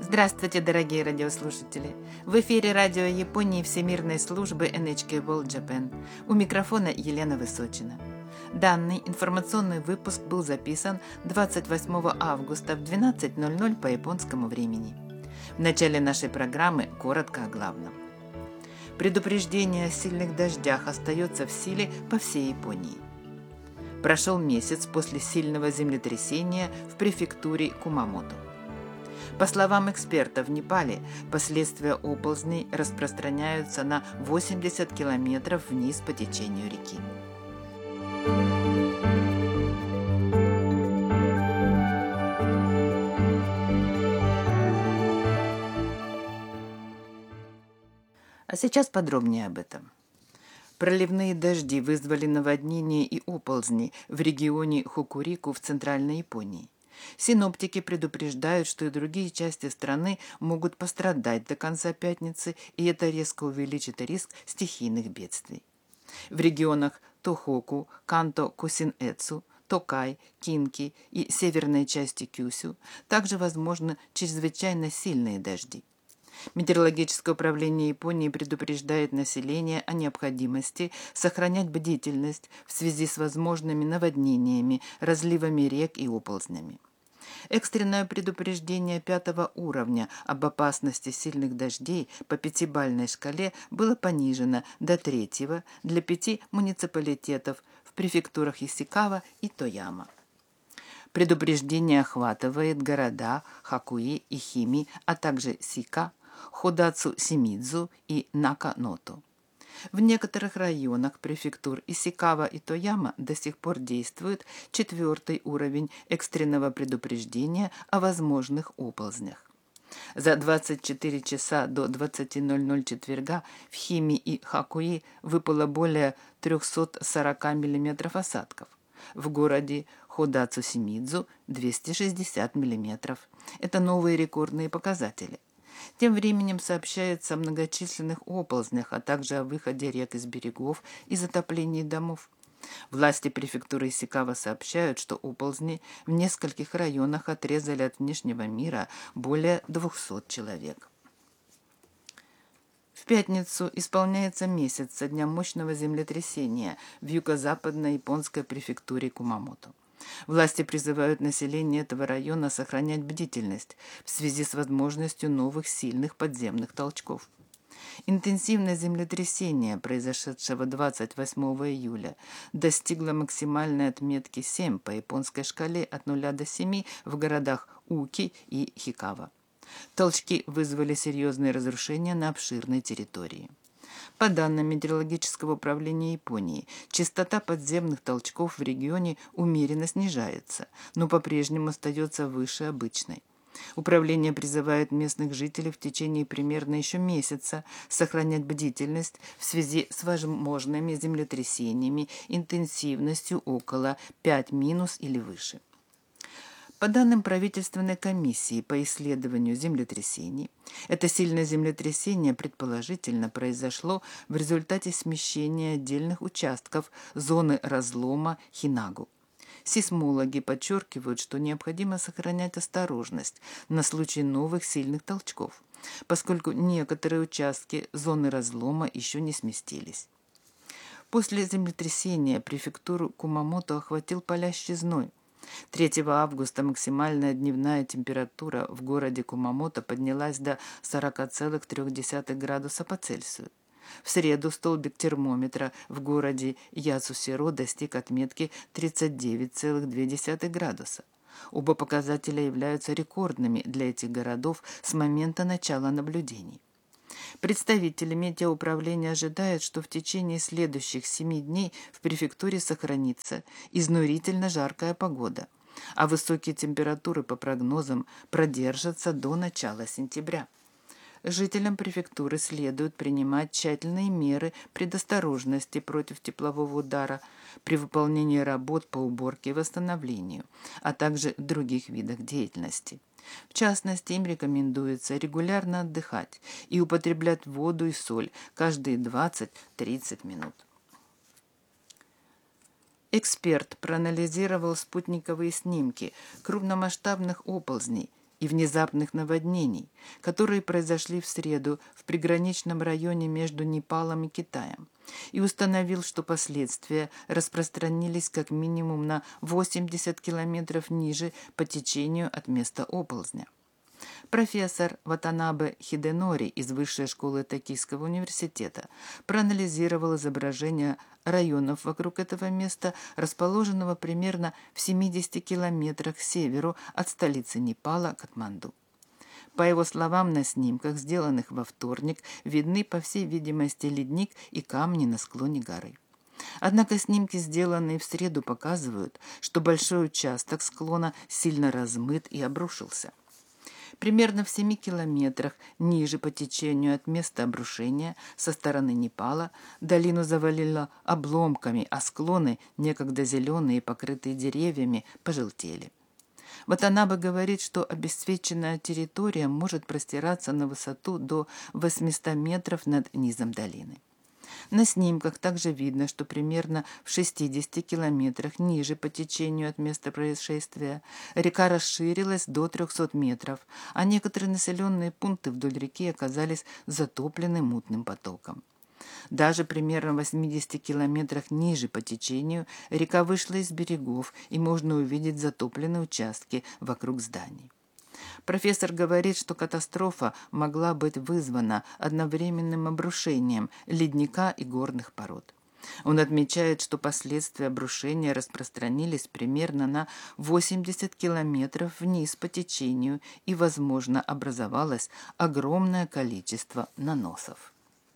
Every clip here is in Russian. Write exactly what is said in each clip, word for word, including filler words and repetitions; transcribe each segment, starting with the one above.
Здравствуйте, дорогие радиослушатели! В эфире радио Японии Всемирной службы эн эйч кей World Japan. У микрофона Елена Высочина. Данный информационный выпуск был записан двадцать восьмого августа в двенадцать ноль ноль по японскому времени. В начале нашей программы коротко о главном. Предупреждение о сильных дождях остается в силе по всей Японии. Прошел месяц после сильного землетрясения в префектуре Кумамото. По словам экспертов в Непале, последствия оползней распространяются на восемьдесят километров вниз по течению реки. А сейчас подробнее об этом. Проливные дожди вызвали наводнения и оползни в регионе Хокурику в Центральной Японии. Синоптики предупреждают, что и другие части страны могут пострадать до конца пятницы, и это резко увеличит риск стихийных бедствий. В регионах Тохоку, Канто, Косинэцу, Токай, Кинки и северной части Кюсю также возможны чрезвычайно сильные дожди. Метеорологическое управление Японии предупреждает население о необходимости сохранять бдительность в связи с возможными наводнениями, разливами рек и оползнями. Экстренное предупреждение пятого уровня об опасности сильных дождей по пятибалльной шкале было понижено до третьего для пяти муниципалитетов в префектурах Исикава и Тояма. Предупреждение охватывает города Хакуи и Хими, а также Сика, Ходацу-Симидзу и Наканото. В некоторых районах префектур Исикава и Тояма до сих пор действует четвертый уровень экстренного предупреждения о возможных оползнях. За двадцать четыре часа до двадцати ноль ноль четверга в Хими и Хакуи выпало более трехсот сорока миллиметров осадков. В городе Ходацу-Симидзу двести шестьдесят миллиметров. Это новые рекордные показатели. Тем временем сообщается о многочисленных оползнях, а также о выходе рек из берегов и затоплении домов. Власти префектуры Исикава сообщают, что оползни в нескольких районах отрезали от внешнего мира более двухсот человек. В пятницу исполняется месяц со дня мощного землетрясения в юго-западной японской префектуре Кумамото. Власти призывают население этого района сохранять бдительность в связи с возможностью новых сильных подземных толчков. Интенсивное землетрясение, произошедшего двадцать восьмого июля, достигло максимальной отметки семь по японской шкале от нуля до семи в городах Уки и Хикава. Толчки вызвали серьезные разрушения на обширной территории. По данным Метеорологического управления Японии, частота подземных толчков в регионе умеренно снижается, но по-прежнему остается выше обычной. Управление призывает местных жителей в течение примерно еще месяца сохранять бдительность в связи с возможными землетрясениями интенсивностью около пять минус или выше. По данным правительственной комиссии по исследованию землетрясений, это сильное землетрясение предположительно произошло в результате смещения отдельных участков зоны разлома Хинагу. Сейсмологи подчеркивают, что необходимо сохранять осторожность на случай новых сильных толчков, поскольку некоторые участки зоны разлома еще не сместились. После землетрясения префектуру Кумамото охватил палящий зной. третьего августа максимальная дневная температура в городе Кумамото поднялась до сорок целых три десятых градуса по Цельсию. В среду столбик термометра в городе Ясусиро достиг отметки тридцать девять целых две десятых градуса. Оба показателя являются рекордными для этих городов с момента начала наблюдений. Представители метеоуправления ожидают, что в течение следующих семи дней в префектуре сохранится изнурительно жаркая погода, а высокие температуры, по прогнозам, продержатся до начала сентября. Жителям префектуры следует принимать тщательные меры предосторожности против теплового удара при выполнении работ по уборке и восстановлению, а также других видах деятельности. В частности, им рекомендуется регулярно отдыхать и употреблять воду и соль каждые двадцать-тридцать минут. Эксперт проанализировал спутниковые снимки крупномасштабных оползней и внезапных наводнений, которые произошли в среду в приграничном районе между Непалом и Китаем, и установил, что последствия распространились как минимум на восемьдесят километров ниже по течению от места оползня. Профессор Ватанабе Хиденори из Высшей школы Токийского университета проанализировал изображения районов вокруг этого места, расположенного примерно в семидесяти километрах к северу от столицы Непала Катманду. По его словам, на снимках, сделанных во вторник, видны, по всей видимости, ледник и камни на склоне горы. Однако снимки, сделанные в среду, показывают, что большой участок склона сильно размыт и обрушился. Примерно в семи километрах ниже по течению от места обрушения со стороны Непала долину завалило обломками, а склоны, некогда зеленые и покрытые деревьями, пожелтели. Ватанабе говорит, что обесцвеченная территория может простираться на высоту до восьмисот метров над низом долины. На снимках также видно, что примерно в шестидесяти километрах ниже по течению от места происшествия река расширилась до трехсот метров, а некоторые населенные пункты вдоль реки оказались затоплены мутным потоком. Даже примерно в восьмидесяти километрах ниже по течению река вышла из берегов, и можно увидеть затопленные участки вокруг зданий. Профессор говорит, что катастрофа могла быть вызвана одновременным обрушением ледника и горных пород. Он отмечает, что последствия обрушения распространились примерно на восемьдесят километров вниз по течению, и, возможно, образовалось огромное количество наносов.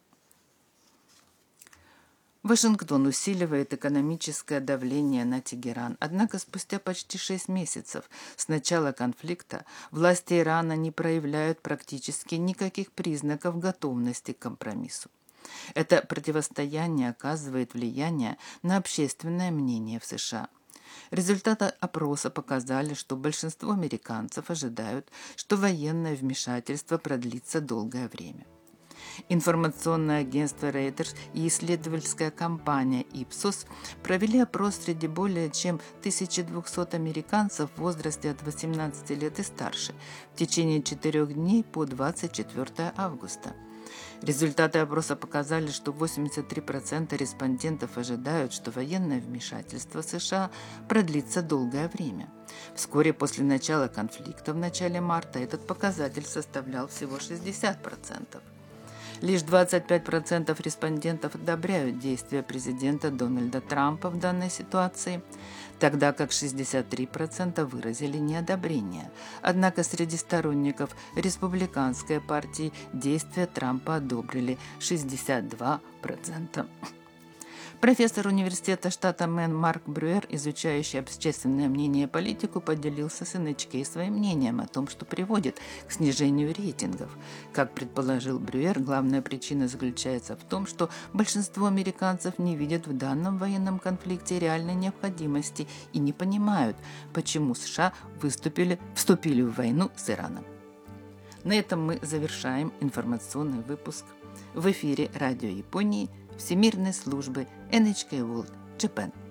Вашингтон усиливает экономическое давление на Тегеран, однако спустя почти шесть месяцев с начала конфликта власти Ирана не проявляют практически никаких признаков готовности к компромиссу. Это противостояние оказывает влияние на общественное мнение в США. Результаты опроса показали, что большинство американцев ожидают, что военное вмешательство продлится долгое время. Информационное агентство Reuters и исследовательская компания Ipsos провели опрос среди более чем тысячи двухсот американцев в возрасте от восемнадцати лет и старше в течение четырех дней по двадцать четвёртого августа. Результаты опроса показали, что восемьдесят три процента респондентов ожидают, что военное вмешательство США продлится долгое время. Вскоре после начала конфликта в начале марта этот показатель составлял всего шестьдесят процентов. Лишь двадцать пять процентов респондентов одобряют действия президента Дональда Трампа в данной ситуации, тогда как шестьдесят три процента выразили неодобрение. Однако среди сторонников республиканской партии действия Трампа одобрили шестьдесят два процента. Профессор университета штата Мэн Марк Брюер, изучающий общественное мнение и политику, поделился с эн эйч кей своим мнением о том, что приводит к снижению рейтингов. Как предположил Брюер, главная причина заключается в том, что большинство американцев не видят в данном военном конфликте реальной необходимости и не понимают, почему США выступили, вступили в войну с Ираном. На этом мы завершаем информационный выпуск. В эфире Радио Японии Всемирной службы эн эйч кей World Japan.